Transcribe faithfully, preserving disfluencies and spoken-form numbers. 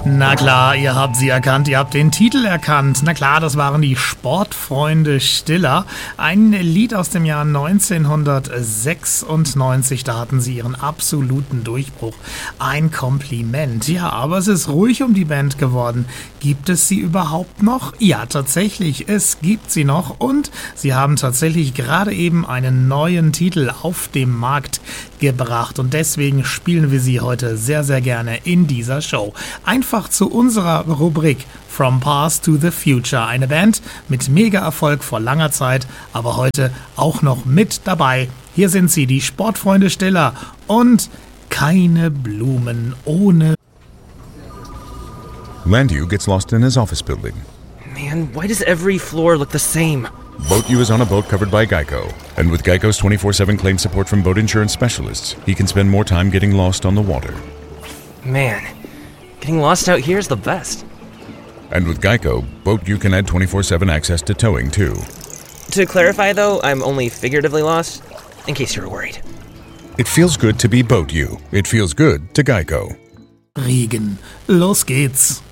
Na klar, ihr habt sie erkannt, ihr habt den Titel erkannt. Na klar, das waren die Sportfreunde Stiller. Ein Lied aus dem Jahr neunzehnhundertsechsundneunzig, da hatten sie ihren absoluten Durchbruch. Ein Kompliment. Ja, aber es ist ruhig um die Band geworden. Gibt es sie überhaupt noch? Ja, tatsächlich, es gibt sie noch und sie haben tatsächlich gerade eben einen neuen Titel auf dem Markt gebracht und deswegen spielen wir sie heute sehr, sehr gerne in dieser Show. Einfach zu unserer Rubrik From Past to the Future. Eine Band mit Mega-Erfolg vor langer Zeit, aber heute auch noch mit dabei. Hier sind sie, die Sportfreunde Stiller und keine Blumen ohne... Landu gets lost in his office building. Man, why does every floor look the same? BoatU is on a boat covered by Geico. And with Geico's twenty-four seven claim support from boat insurance specialists, he can spend more time getting lost on the water. Man, getting lost out here is the best. And with Geico, BoatU can add twenty-four seven access to towing, too. To clarify, though, I'm only figuratively lost, in case you were worried. It feels good to be BoatU. It feels good to Geico. Regen. Los geht's.